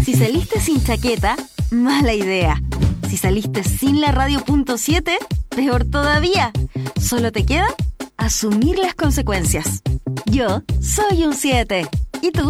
Si saliste sin chaqueta, mala idea. Si saliste sin la radio.7, peor todavía. Solo te queda asumir las consecuencias. Yo soy un 7. ¿Y tú?